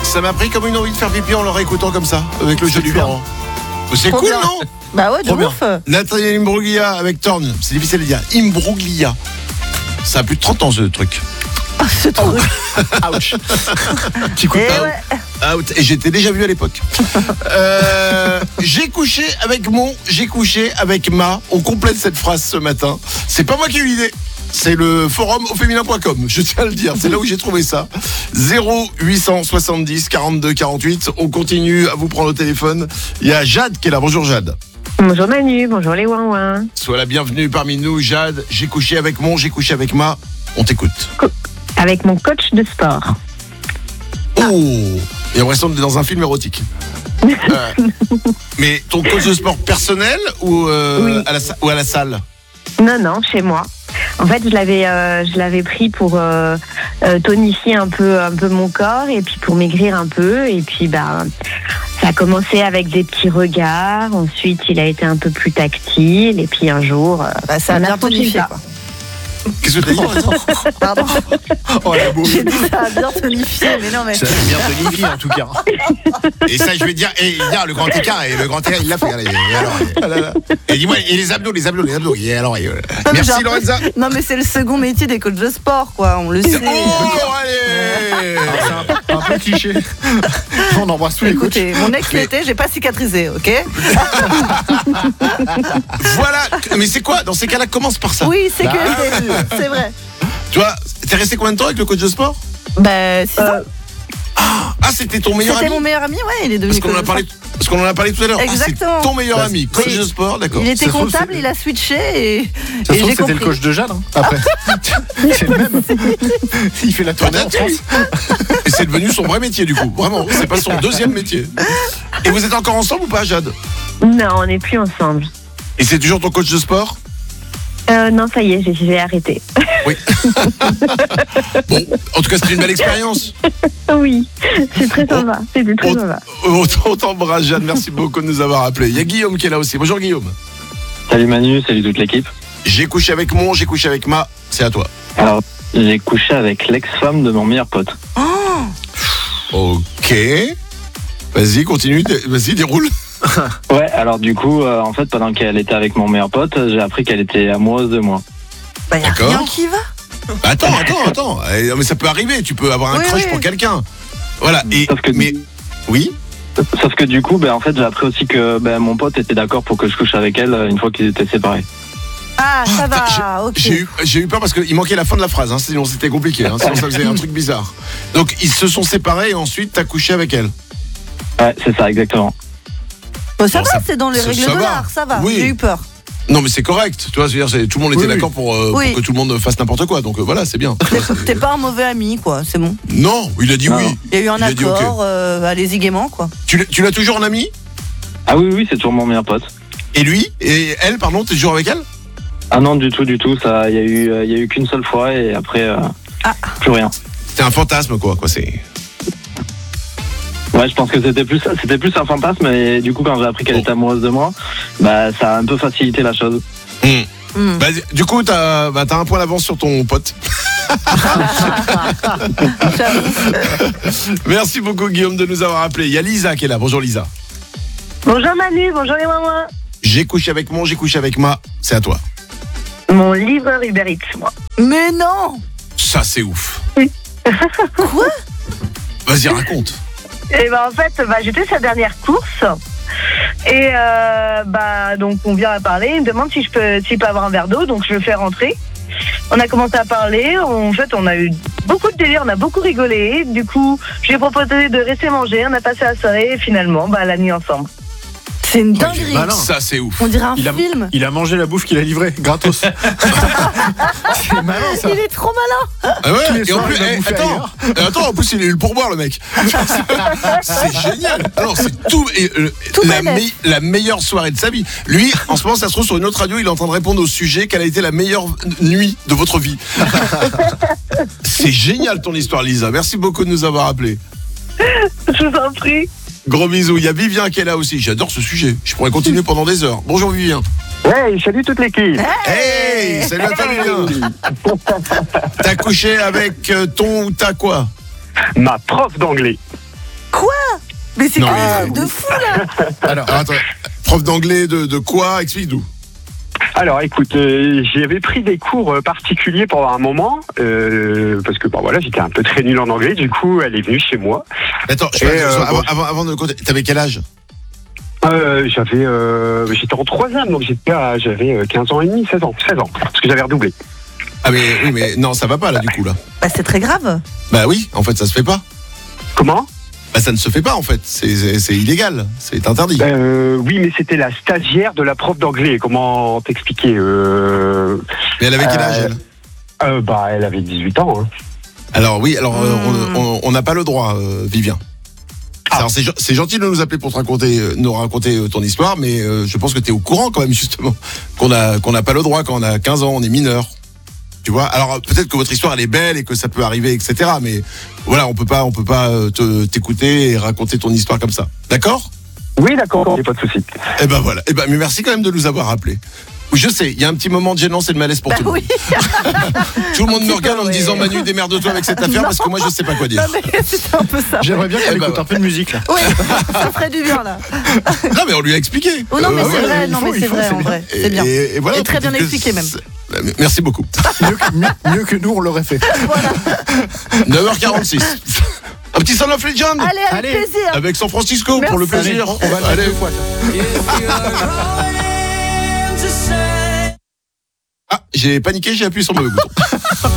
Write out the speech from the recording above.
Ça m'a pris comme une envie de faire pipi en le réécoutant comme ça, avec le jeu du parent. C'est Trop cool, bien. non? Bah ouais, de ouf. Nathalie Imbruglia avec Thorn. C'est difficile à dire. Imbruglia. Ça a plus de 30 ans, ce truc. Oh, ce truc. Ouch. Petit coup de Et pain. ouais. Out. Et j'étais déjà vu à l'époque. J'ai couché avec j'ai couché avec ma. On complète cette phrase ce matin. C'est pas moi qui ai eu l'idée. C'est le forum auféminin.com. Je tiens à le dire. C'est là où j'ai trouvé ça. 0870 42 48. On continue à vous prendre au téléphone. Il y a Jade qui est là. Bonjour Jade. Bonjour Manu, bonjour les ouin-ouin. Sois la bienvenue parmi nous, Jade. J'ai couché avec j'ai couché avec ma. On t'écoute. Avec mon coach de sport. Oh. Et on ressemble dans un film érotique. Mais ton coach de sport personnel ou, Oui. à la salle? Non, chez moi. En fait, je l'avais pris pour tonifier un peu mon corps et puis pour maigrir un peu. Et puis, ça a commencé avec des petits regards. Ensuite, il a été un peu plus tactile. Et puis, un jour, Ça a on bien franchi tonifié, ça. quoi. Qu'est-ce que t'as dit? Pardon. Oh la bouffe. J'ai dit ça a bien tonifié, mais non, mais. Ça a bien tonifié en tout cas. Et ça, je vais te dire, le grand écart, il l'a fait. Et alors, et dis-moi, et les abdos. Et alors, merci Genre- Lorenza. Non, mais c'est le second métier des coachs de sport, quoi. On le sait. Oh, allez. C'est un peu cliché. On embrasse tous les coachs. Écoutez, mon ex l'était, j'ai pas cicatrisé, ok? Voilà. Mais c'est quoi? Dans ces cas-là, commence par ça. Oui, c'est c'est vrai. Tu vois, t'es resté combien de temps avec le coach de sport? Bah, 6 ans. Ah, c'était ton meilleur C'était ami? mon meilleur ami, ouais, il est devenu Parce qu'on en a parlé tout à l'heure. Exactement. Ah, c'est ton meilleur ami, coach Oui. de sport, d'accord. Il était Ça se trouve, comptable, c'est- il a switché et Ça se trouve, j'ai c'était le compris. coach de Jade, hein, après. C'est le même. Il fait la tournée en France. Et c'est devenu son vrai métier du coup. Vraiment, c'est pas son deuxième métier. Et vous êtes encore ensemble ou pas, Jade? Non, on n'est plus ensemble. Et c'est toujours ton coach de sport? Non, ça y est, j'ai arrêté. Oui. Bon, en tout cas, c'était une belle expérience. Oui, c'est très sympa. C'était très sympa. On t'embrasse, Jade. Merci beaucoup de nous avoir appelés. Il y a Guillaume qui est là aussi. Bonjour Guillaume. Salut Manu, salut toute l'équipe. J'ai couché avec j'ai couché avec ma. C'est à toi. Alors, j'ai couché avec l'ex-femme de mon meilleur pote. Ok. Vas-y, continue. Vas-y, déroule. Ouais, alors du coup, en fait, pendant qu'elle était avec mon meilleur pote, j'ai appris qu'elle était amoureuse de moi. Bah, y a D'accord. rien qui va. Attends. Mais ça peut arriver. Tu peux avoir un Oui, crush oui. pour quelqu'un. Voilà. Et Sauf que- mais oui. Sauf que du coup, en fait, j'ai appris aussi que mon pote était d'accord pour que je couche avec elle une fois qu'ils étaient séparés. Ah, ça Attends, va, ok. J'ai eu peur parce qu'il manquait la fin de la phrase, sinon c'était compliqué, sinon ça faisait un truc bizarre. Donc ils se sont séparés et ensuite t'as couché avec elle. Ouais, c'est ça, exactement. Bah, ça Bon, va, ça- c'est dans les ça- règles ça de va. l'art, ça va. Oui. J'ai eu peur. Non mais c'est correct, tu vois, c'est-à-dire tout le monde était Oui, d'accord pour Oui. que tout le monde fasse n'importe quoi, donc voilà, c'est bien. T'es pas un mauvais ami, quoi, c'est bon. Non, il a dit Non. oui. Il y a eu un Il a dit ok. accord, allez-y gaiement, quoi. Tu l'as toujours en ami? Ah oui, c'est toujours mon meilleur pote. Et lui? Et elle, pardon, t'es toujours avec elle? Ah non, du tout. Ça, il y a eu qu'une seule fois et après, plus rien. C'était un fantasme quoi, c'est... Ouais, je pense que c'était plus un fantasme et du coup, quand j'ai appris qu'elle était amoureuse de moi, ça a un peu facilité la chose. Hmm. Bah, du coup, t'as un point d'avance sur ton pote. Merci beaucoup Guillaume de nous avoir appelés. Il y a Lisa qui est là. Bonjour Lisa. Bonjour Manu, bonjour les mamans. J'ai couché avec j'ai couché avec ma. C'est à toi. Mon livreur Uber Eats, moi. Mais non. Ça c'est ouf. Quoi? Vas-y raconte. Et en fait, j'étais sa dernière course. Et donc on vient à parler, il me demande s'il peut avoir un verre d'eau, donc je le fais rentrer. On a commencé à parler, en fait on a eu beaucoup de délire, on a beaucoup rigolé. Du coup, je lui ai proposé de rester manger, on a passé la soirée et finalement la nuit ensemble. C'est une il est dinguerie. malin. Ça c'est ouf. On dirait un Il a, film. il a mangé la bouffe qu'il a livrée, gratos. C'est malin ça. Il est trop malin. Ah ouais. Tous les Et en soirs, plus, il va bouffer attends, en plus il a eu le pourboire le mec. C'est génial. Alors c'est tout et Tout bénef. la meilleure soirée de sa vie. Lui, en ce moment, ça se trouve sur une autre radio, il est en train de répondre au sujet quelle a été la meilleure nuit de votre vie. C'est génial ton histoire Lisa. Merci beaucoup de nous avoir appelés. Je vous en prie. Gros bisous. Il y a Vivien qui est là aussi. J'adore ce sujet. Je pourrais continuer pendant des heures. Bonjour Vivien. Hey, salut toute l'équipe. Hey, salut à toi Vivien. T'as couché avec ton ou ta quoi? Ma prof d'anglais. Mais c'est Non, quoi mais- un truc de fou là? Alors, Alors, attends, prof d'anglais de quoi? Explique-nous. Alors écoute, j'avais pris des cours particuliers pendant un moment, parce que bah, voilà, j'étais un peu très nul en anglais, du coup elle est venue chez moi. Attends, bon. avant de compter, t'avais quel âge? J'étais en troisième, donc j'avais 15 ans et demi, 16 ans, parce que j'avais redoublé. Ah mais oui, mais non, ça va pas là du coup là. Bah c'est très grave. Bah oui, en fait ça se fait pas. Comment? Bah ça ne se fait pas en fait, c'est illégal, c'est interdit. Oui, mais c'était la stagiaire de la prof d'anglais, comment t'expliquer Mais elle avait quel âge elle? Bah elle avait 18 ans. Hein. Alors oui, on n'a pas le droit, Vivien. Alors c'est gentil de nous appeler pour nous raconter ton histoire, mais je pense que tu es au courant quand même justement qu'on n'a pas le droit quand on a 15 ans, on est mineur. Tu vois. Alors peut-être que votre histoire elle est belle et que ça peut arriver, etc. Mais voilà, on peut pas t'écouter et raconter ton histoire comme ça. D'accord? Oui, d'accord, il n'y a pas de souci. Eh ben voilà. Eh ben mais merci quand même de nous avoir appelés. Je sais, il y a un petit moment de gênance et de malaise pour Bah tout le monde. oui. Tout le monde me petit regarde peu, en me ouais. disant Manu, démerde-toi avec cette affaire parce que moi je sais pas quoi dire. Non mais c'est un peu ça. j'aimerais bien qu'on Eh ben, écoute un peu de musique là. Oui, ça ferait du bien là. Non mais on lui a expliqué. Oh non mais c'est ouais, vrai, il non faut, mais il c'est faut, vrai c'est en bien. vrai, c'est bien. Et voilà, Et très bien peut-être que expliqué même. Merci beaucoup. Mieux que nous, on l'aurait fait. 9h46. Un petit Son of Legend Allez, avec Allez. plaisir. avec San Francisco pour le Merci. plaisir. On va le Allez. mettre deux fois. Ah, j'ai paniqué, j'ai appuyé sur le mauvais bouton.